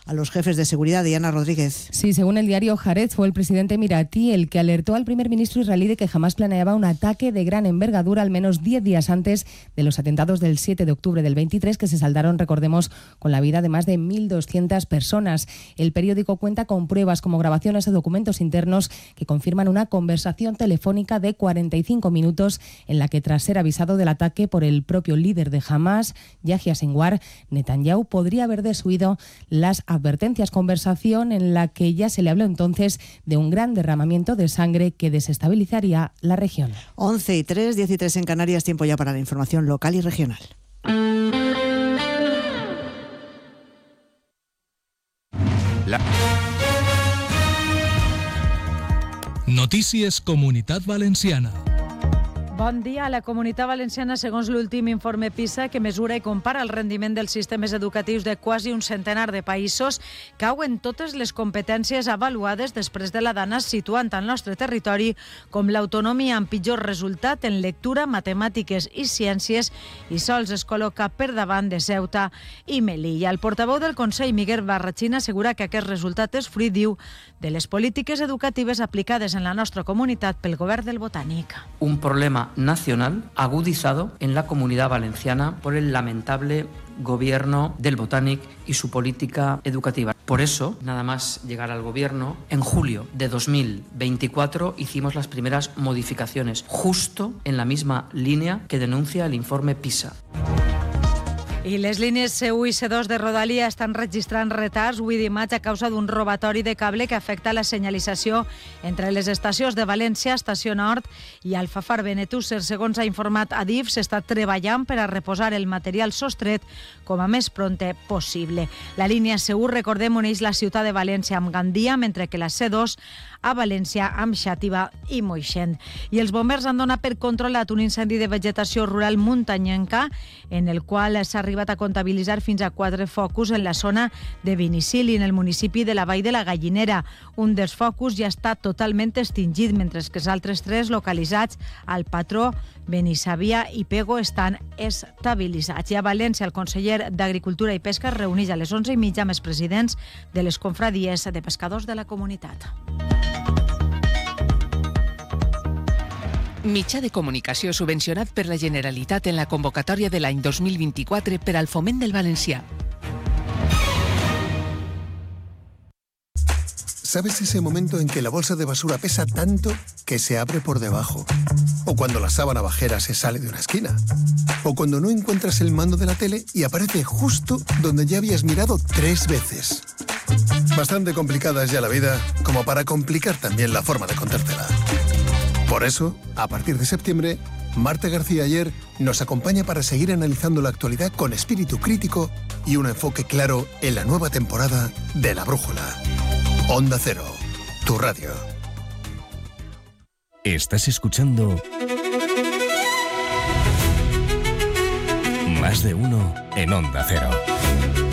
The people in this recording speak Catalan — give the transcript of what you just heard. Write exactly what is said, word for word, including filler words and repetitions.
a los jefes de seguridad. Diana Rodríguez. Sí, según el diario Haaretz, fue el presidente emiratí el que alertó al primer ministro israelí de que jamás planeaba un ataque de gran envergadura al menos diez días antes de los atentados del siete de octubre del veintitrés, que se saldaron, recordemos, con la vida de más de mil doscientas personas. El periódico cuenta con pruebas como grabaciones o documentos internos que confirman una conversación telefónica de cuarenta y cinco minutos en la que, tras ser avisado del ataque por el propio líder de Hamás, Yahya Sinwar, Netanyahu podría haber desoído las advertencias. Conversación en la que ya se le habló entonces de un gran derramamiento de sangre que desestabilizaría la región. once y tres, diez y tres en Canarias, tiempo ya para la información local y regional. La... Notícies Comunitat Valenciana. Bon dia. La Comunitat Valenciana, segons l'últim informe PISA, que mesura i compara el rendiment dels sistemes educatius de quasi un centenar de països, cau en totes les competències avaluades després de la DANA, situant el nostre territori com l'autonomia amb pitjor resultat en lectura, matemàtiques i ciències, i sols es col·loca per davant de Ceuta i Melilla. El portaveu del Consell, Miguel Barrachina, assegura que aquest resultat és fruit, diu, de les polítiques educatives aplicades en la nostra comunitat pel govern del Botànic. Un problema nacional agudizado en la Comunidad Valenciana por el lamentable gobierno del Botànic y su política educativa. Por eso, nada más llegar al gobierno, en julio de dos mil veinticuatro hicimos las primeras modificaciones, justo en la misma línea que denuncia el informe PISA. I les línies C u i C dos de Rodalia estan registrant retards avui dimarts a causa d'un robatori de cable que afecta la senyalització entre les estacions de València, Estació Nord i Alfafar Benetússer. Segons ha informat Adif, s'està treballant per a reposar el material sostret com a més prompte possible. La línia C u, recordem, uneix la ciutat de València amb Gandia, mentre que la C dos a València amb Xàtiva i Moixent. I els bombers han donat per controlat un incendi de vegetació rural muntanyenca en el qual s'ha arribat a comptabilitzar fins a quatre focus en la zona de Vinicili, en el municipi de la Vall de la Gallinera. Un dels focus ja està totalment extingit, mentre que els altres tres localitzats al Patró, Benissabia i Pego estan estabilitzats. I a València, el conseller d'Agricultura i Pesca es reuneix a les onze i mitja amb els presidents de les confradies de pescadors de la comunitat. Mitjà de comunicació subvencionat per la Generalitat en la convocatòria de l'any dos mil vint-i-quatre per al foment del valencià. ¿Sabes ese momento en que la bolsa de basura pesa tanto que se abre por debajo? O cuando la sábana bajera se sale de una esquina. O cuando no encuentras el mando de la tele y aparece justo donde ya habías mirado tres veces. Bastante complicada es ya la vida como para complicar también la forma de contártela. Por eso, a partir de septiembre, Marta García Ayer nos acompaña para seguir analizando la actualidad con espíritu crítico y un enfoque claro en la nueva temporada de La Brújula. Onda Cero, tu radio. Estás escuchando Más de Uno en Onda Cero.